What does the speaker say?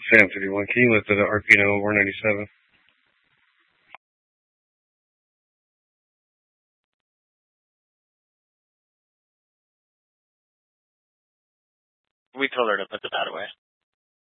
Sam 51. Can you lift it at RPN 197? We told her to put the bat away.